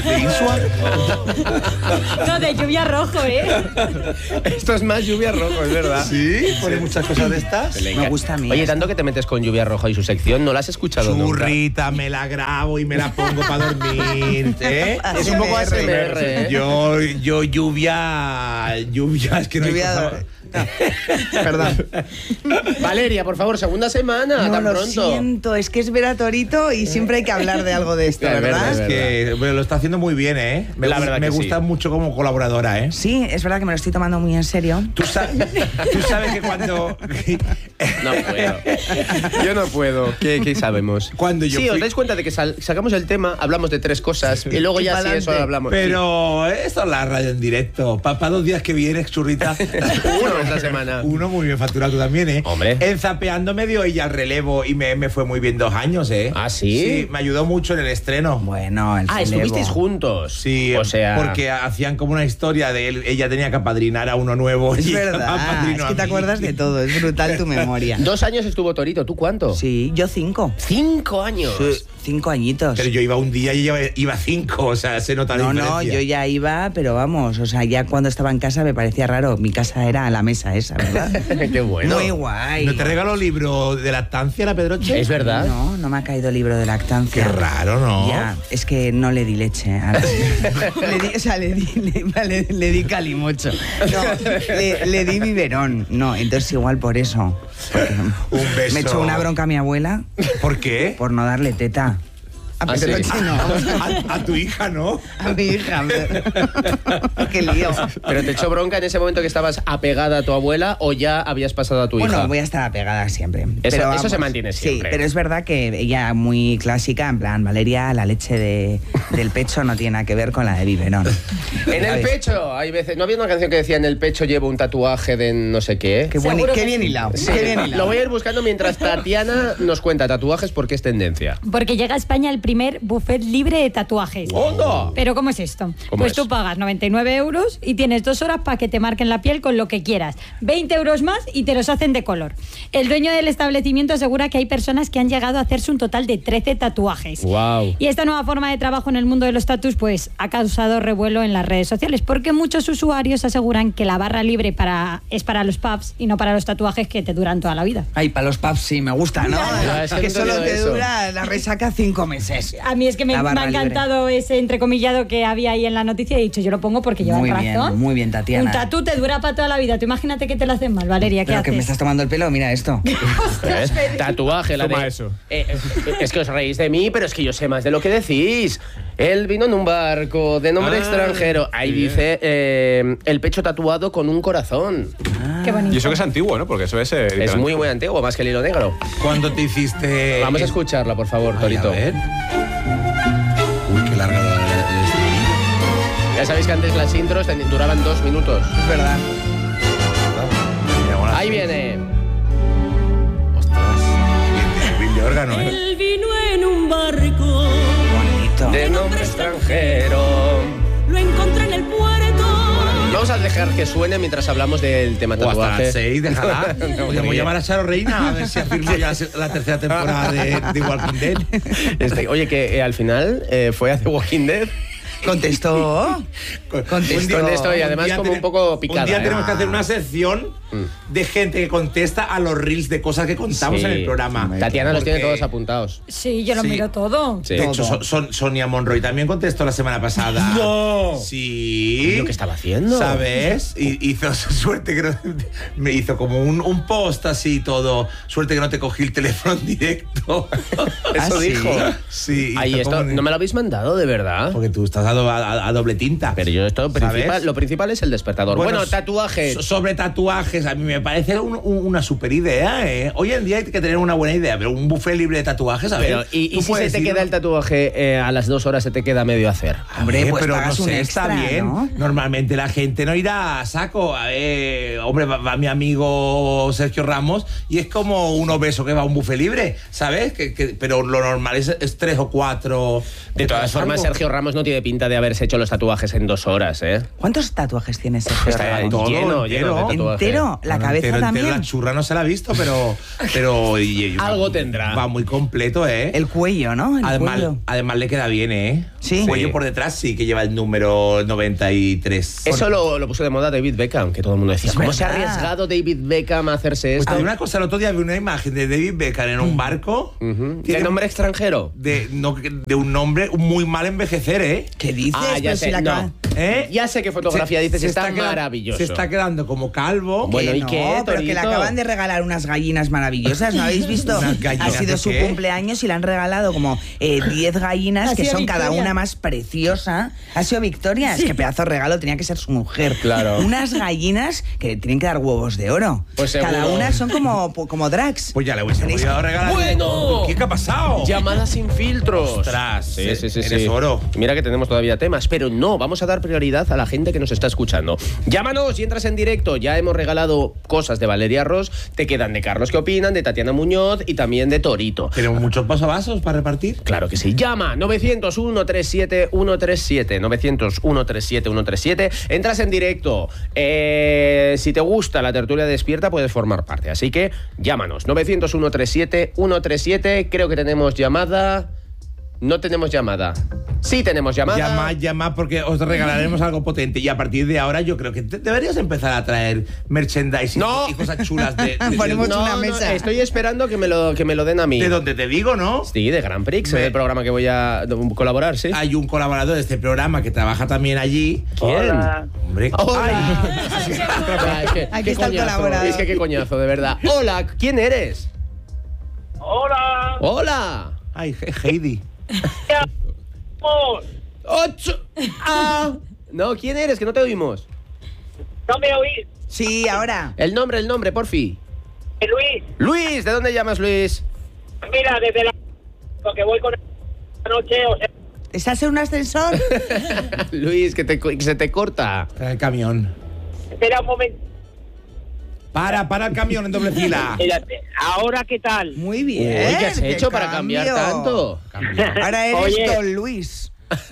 ¿De Insua? No, de lluvia rojo, ¿eh? Esto es más lluvia rojo, es verdad. Sí, pone muchas cosas de estas. Me gusta a mí. Oye, tanto que te metes con lluvia roja y su sección, ¿no la has escuchado nunca? Churrita, me la grabo y me la pongo para dormir, ¿eh? Es un poco ASMR, ¿eh? Yo lluvia, es que no hay cosa. Perdón. Valeria, por favor, segunda semana, No, tan lo pronto. siento, es que es Vera Torito y siempre hay que hablar de algo de esto, Es ¿verdad? verdad, Es que bueno, lo está haciendo muy bien, ¿eh? La verdad me que gusta sí. mucho como colaboradora, ¿eh? Sí, es verdad que me lo estoy tomando muy en serio. Tú sabes que cuando... No puedo. Yo no puedo. ¿Qué sabemos? Cuando yo sí, os fui- dais cuenta de que sacamos el tema, hablamos de 3 cosas y luego Y ya sí, pa'lante. eso hablamos. Pero esto es la radio en directo. Para 2 días que vienes, churrita. Uno esta semana. Uno muy bien facturado tú también, ¿eh? Hombre. En Zapeando me dio ella el relevo y me fue muy bien 2 años, ¿eh? ¿Ah, sí? Sí, me ayudó mucho en el estreno. Bueno, el Ah, celevo. estuvisteis juntos. Sí, o sea, porque hacían como una historia de él. Ella tenía que apadrinar a uno nuevo. Es y ella me verdad, apadrinó es a que te mí. acuerdas de todo, es brutal tu memoria. 2 años estuvo Torito, ¿tú cuánto? Sí, yo 5. 5 años. Sí, 5 añitos. Pero yo iba un día y ella iba 5, o sea, se nota la No, diferencia. yo ya iba, pero vamos, o sea, ya cuando estaba en casa me parecía raro. Mi casa era la mesa esa, ¿verdad? Qué bueno. Muy guay. ¿No te regaló libro de lactancia, la Pedroche? Es verdad. No me ha caído libro de lactancia. Qué raro, ¿no? Ya, es que no le di leche. Le di calimocho. No, le di biberón. No, entonces igual por eso. Porque Un beso. me echó una bronca a mi abuela ¿Por qué? por no darle teta. A sí. Pedroche no. A tu hija, ¿no? A mi hija. Qué lío. ¿Pero te echó bronca en ese momento que estabas apegada a tu abuela o ya habías pasado a tu hija? Bueno, voy a estar apegada siempre. Eso se mantiene siempre. Sí, pero es verdad que ella muy clásica, en plan, Valeria, la leche del pecho no tiene nada que ver con la de biberón. En el ¿Sabes? pecho, hay veces... ¿No había una canción que decía en el pecho llevo un tatuaje de no sé qué? Qué, buen, Seguro qué que bien sí. hilado. Sí, Qué bien hilado. lo voy a ir buscando mientras Tatiana nos cuenta tatuajes porque es tendencia. Porque llega a España el primer buffet libre de tatuajes. ¡Onda! ¿Pero cómo es esto? ¿Cómo Pues es? tú pagas 99 euros y tienes 2 horas para que te marquen la piel con lo que quieras. 20 euros más y te los hacen de color. El dueño del establecimiento asegura que hay personas que han llegado a hacerse un total de 13 tatuajes. Wow. Y esta nueva forma de trabajo en el mundo de los tatus pues ha causado revuelo en las redes sociales porque muchos usuarios aseguran que la barra libre es para los pubs y no para los tatuajes que te duran toda la vida. Ay, para los pubs sí, me gusta, ¿no? Ya, es que que no te solo digo te eso. dura la resaca 5 meses. A mí es que me La ha barra encantado ese entrecomillado que había ahí en la noticia y he dicho, yo lo pongo porque lleva Muy razón. bien, muy bien, Tatiana. Un tatú te dura para toda la vida. Tú imagínate que te lo hacen mal, Valeria, ¿qué Pero haces? que me estás tomando el pelo, mira esto. Ostras, Fede. Tatuaje, la Toma de... eso. Es que os reís de mí, pero es que yo sé más de lo que decís. Él vino en un barco de nombre extranjero. Ahí dice el pecho tatuado con un corazón. Qué bonito. Y eso que es antiguo, ¿no? Porque eso es... Es muy, muy antiguo, más que el hilo negro. ¿Cuándo te hiciste...? Vamos a escucharla, por favor, Ay, Torito. a ver. Uy, qué larga el estribillo. Ya sabéis que antes las intros duraban 2 minutos. Es verdad. Ahí viene. Bien de órgano, ¿eh? Él vino en un barco, Bonito. De nombre extranjero. lo encontré en el puerto. Vamos a dejar que suene mientras hablamos del tema O hasta tatuaje. las 6, déjala. No, Podríamos muy llamar a Charo Reina a ver si afirma ya la tercera temporada de Walking Dead. Oye, que al final fue a The Walking Dead. Contestó. Contestó y además como un poco picada. Un día ¿eh? tenemos que hacer una sección de gente que contesta a los reels de cosas que contamos Sí. en el programa. Tatiana los tiene Porque- todos apuntados. Sí, yo lo Sí. miro todo. Sí. De hecho, Sonia Monroy también contestó la semana pasada. ¡No! Sí. ¿Lo que estaba haciendo? ¿Sabes? Y hizo suerte que no, me hizo como un post así y todo. Suerte que no te cogí el teléfono en directo. Eso ¿sí? dijo. Sí. Ay, hizo esto como- no me lo habéis mandado, de verdad. Porque tú estás a doble tinta. Pero yo esto ¿Sabes? lo principal es el despertador. Bueno, tatuajes. Sobre tatuajes, a mí me parece una super idea, ¿eh? Hoy en día hay que tener una buena idea, pero un buffet libre de tatuajes, a ver. Pero, ¿y tú si se puedes te ir- queda el tatuaje a las 2 horas se te queda medio hacer? Hombre, pues pero pagas no un sé, extra, está bien. ¿no? Normalmente la gente no irá a saco. Hombre, va mi amigo Sergio Ramos y es como un obeso que va a un buffet libre, ¿sabes? Pero lo normal es 3 o 4. De todas formas, algo. Sergio Ramos no tiene pinta pinta de haberse hecho los tatuajes en 2 horas, ¿eh? ¿Cuántos tatuajes tienes, Sergio Está Ramos? todo lleno entero. de tatuajes. ¿Entero? ¿La cabeza Entero, también? La churra no se la ha visto, pero Algo tendrá. Va muy completo, ¿eh? El cuello, ¿no? El cuello. Además le queda bien, ¿eh? Sí. Cuello por detrás sí que lleva el número 93. Eso lo puso de moda David Beckham, que todo el mundo decía, Es ¿cómo se ha verdad. arriesgado David Beckham a hacerse Pues esto? hay una cosa, el otro día vi una imagen de David Beckham en un barco. ¿De Tiene nombre extranjero? de un nombre muy mal envejecer, ¿eh? ¿Qué dices? Ah, ya Pero sé, si la no. cara- ¿Eh? Ya sé qué fotografía dices, está maravilloso. Se está quedando como calvo. Bueno, ¿y no, qué, pero que le Torito? acaban de regalar unas gallinas maravillosas, ¿no habéis visto? ¿Unas Ha gallinas sido de su qué? cumpleaños y le han regalado como 10 gallinas Ha que sido son cada Victoria. una más preciosa. Ha sido Victoria, es que pedazo de regalo tenía que ser su mujer. Claro. Unas gallinas que le tienen que dar huevos de oro. Pues cada seguro. una son como drags. Pues ya le hubiese Tenéis podido regalar. ¡Bueno! ¿Qué ha pasado? Llamadas sin filtros. Ostras, sí. eres oro. Mira que tenemos todavía temas, pero no, vamos a dar prioridad a la gente que nos está escuchando. Llámanos y entras en directo. Ya hemos regalado cosas de Valeria Ross, te quedan de Carlos, ¿qué opinan? De Tatiana Muñoz y también de Torito. ¿Tenemos muchos pasovasos para repartir? Claro que sí. Llama 900-137-137. 900-137-137. Entras en directo. Si te gusta la tertulia despierta, puedes formar parte. Así que llámanos. 900-137-137. Creo que tenemos llamada. No tenemos llamada. Sí tenemos llamada. Llama, porque os regalaremos algo potente. Y a partir de ahora yo creo que deberías empezar a traer merchandising No. y cosas chulas de Ponemos No, una no, mesa. estoy esperando que me lo den a mí. de donde te digo, ¿no? Sí, de Grand Prix, el programa que voy a colaborar, ¿sí? Hay un colaborador de este programa que trabaja también allí. ¿Quién? Hombre, Hola. Aquí qué está el coñazo. colaborador. Es que qué coñazo, de verdad. Hola, ¿quién eres? Hola. Hola. ay, Heidi. Ocho. Ah. No, ¿quién eres? Que no te oímos. ¿No me oís? Sí, ahora. El nombre, porfi. Luis, Luis, ¿de dónde llamas, Luis? mira, desde la... Porque voy con la noche, o sea... ¿Estás en un ascensor? Luis, que se te corta. Para el camión. Espera un momento. Para el camión en doble fila. Mírate, ¿ahora qué tal? Muy bien. Uy, ¿qué has qué hecho para cambiar cambio. tanto? Ahora eres Oye. Don Luis.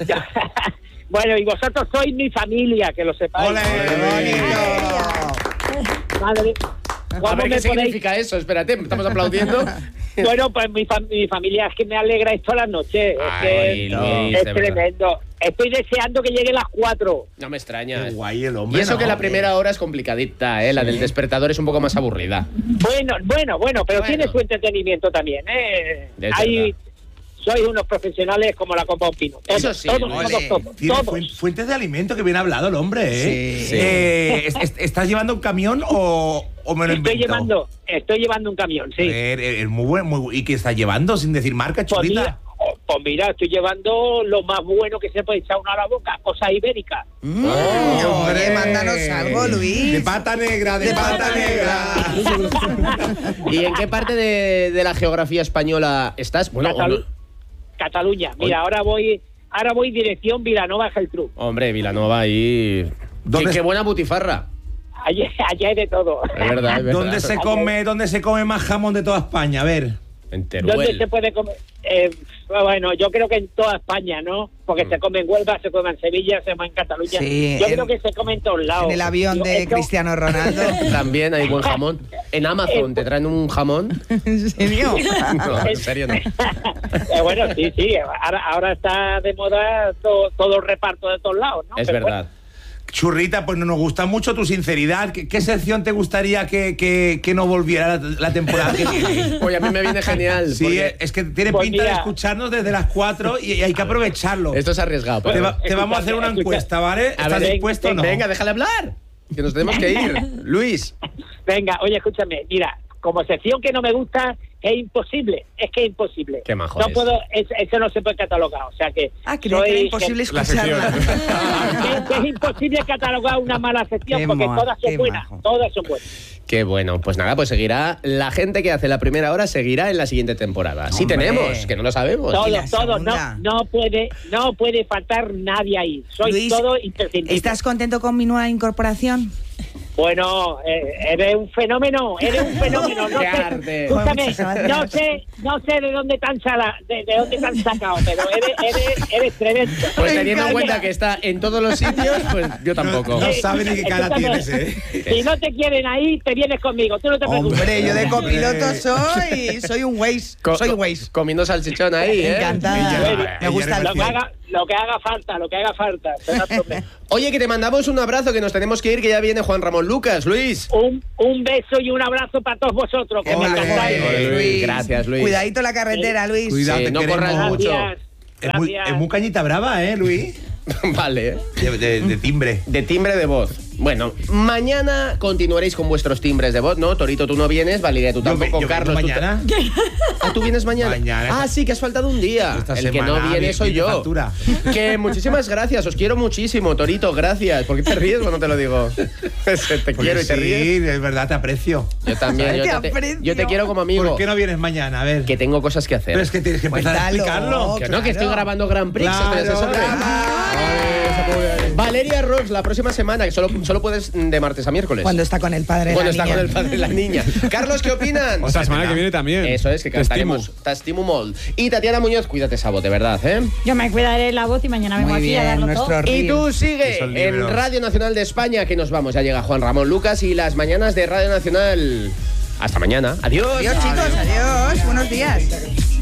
Bueno, y vosotros sois mi familia, que lo sepáis. ¡Ole! ¡Qué bonito! Madre, A ¿cómo ver, ¿qué me podéis...? significa eso? Espérate, estamos aplaudiendo. Bueno, pues mi familia es que me alegra esto a la noche. Ay, es Luis, que de es verdad. tremendo. Estoy deseando que lleguen las 4. No me extraña. Qué guay el Y hombre. eso ¿no? que la primera hora es complicadita, ¿eh? La del despertador es un poco más aburrida. Bueno, pero Bueno. tiene su entretenimiento también, ¿eh? Es Hay... verdad. Sois unos profesionales como la copa de un pino. Todos, Eso sí, todos, Luis. Tiene todos. fuentes de alimento, que bien hablado el hombre, ¿eh? Sí. ¿Estás llevando un camión o me lo invento? Estoy llevando un camión, sí. Es muy bueno. ¿Y qué estás llevando? Sin decir marca, chulita. Pues mira, estoy llevando lo más bueno que se puede echar uno a la boca, cosas ibéricas. Oye, mándanos algo, Luis. De pata negra, de pata negra. ¿Y en qué parte de la geografía española estás? Bueno, Cataluña. Mira, ahora voy dirección Vilanova Geltrú. hombre, Vilanova ahí. ¿Dónde Qué buena butifarra. Allá hay de todo. Es verdad, es verdad. ¿Dónde se come más jamón de toda España? A ver. En ¿Dónde Teruel. se puede comer? Bueno, yo creo que en toda España, ¿no? Porque se come en Huelva, se come en Sevilla, se come en Cataluña. Sí, Yo creo que se come en todos lados. En el avión Yo, de esto- Cristiano Ronaldo. También hay buen jamón. En Amazon te traen un jamón. ¿En serio? No, en serio no. Bueno, sí. Ahora está de moda todo el reparto de todos lados, ¿no? Es Pero verdad. Churrita, pues nos gusta mucho tu sinceridad. ¿Qué sección te gustaría que no volviera la temporada que viene? Oye, a mí me viene genial. Sí, porque es que tiene Pues pinta de mira. escucharnos desde las 4 y hay que aprovecharlo. Esto es arriesgado. Te, Pero... te vamos a hacer una encuesta, ¿vale? A ¿Estás ver, dispuesto o no? Venga, déjale hablar. Que nos tenemos que ir. Luis. Venga, oye, escúchame, mira, como sección que no me gusta, es imposible, es que es imposible. Qué majo No es. puedo, eso no se puede catalogar, o sea que... Creía que era imposible La sección. escucharla. que es imposible catalogar una mala sección, Qué porque majo, todas son qué buenas, majo. todas son buenas. Qué bueno. Pues nada, pues seguirá. La gente que hace la primera hora seguirá en la siguiente temporada. Sí Hombre. tenemos, que no lo sabemos. ¿Y la Todos, segunda? no puede faltar nadie ahí. Soy Luis, todo imprescindible. ¿estás contento con mi nueva incorporación? Bueno, eres un fenómeno. No Qué sé, arte. escúchame, no sé de dónde te han sacado, pero eres tremendo. Pues teniendo en cuenta que está en todos los sitios, pues yo tampoco. No sabe ni qué cara Escúchame, tienes, Si no te quieren ahí, te vienes conmigo, tú no te preocupes. Hombre, yo de copiloto soy un Waze. Soy Waze. Comiendo salchichón ahí, ¿eh? Encantada. Me gusta el Lo que haga falta, no hay problema. Oye, que te mandamos un abrazo, que nos tenemos que ir, que ya viene Juan Ramón Lucas. Luis. Un beso y un abrazo para todos vosotros. Que me Ole, encantáis. Luis. Gracias, Luis. Cuidadito la carretera, Luis. Cuidado, Sí, te no queremos. corras mucho. Gracias. Es muy cañita brava, Luis. Vale. De timbre. De timbre de voz. Bueno, mañana continuaréis con vuestros timbres de voz, ¿no? Torito, tú no vienes, Valeria, tú tampoco, yo Carlos. vengo tú mañana. Ah, ¿tú vienes mañana? Mañana. Ah, sí, que has faltado un día. Esta El que no semana viene soy viene yo. factura. Que muchísimas gracias, os quiero muchísimo, Torito, gracias. ¿Por qué te ríes cuando te lo digo? Te quiero y te ríes. Sí, es verdad, te aprecio. Yo también, yo te quiero como amigo. ¿Por qué no vienes mañana? A ver. Que tengo cosas que hacer. Pero es que tienes que empezar a Cuéntalo. explicarlo. Que no, que estoy grabando Grand Prix. Claro, estoy asesorando. Valeria Ross, la próxima semana, que solo puedes de martes a miércoles. Cuando está con el padre de Cuando la está niña. con el padre de la niña. Carlos, ¿qué opinan? Esta semana que viene también. Eso es, que cantaremos. T'estimo molt. Y Tatiana Muñoz, cuídate, Sabo, de verdad, ¿eh? Yo me cuidaré la voz y mañana vengo Muy aquí a bien, darlo todo. nuestro Y tú sigue Esos en libros. Radio Nacional de España, que nos vamos. Ya llega Juan Ramón Lucas y las mañanas de Radio Nacional. Hasta mañana. Adiós. Adiós, chicos, adiós. Buenos días.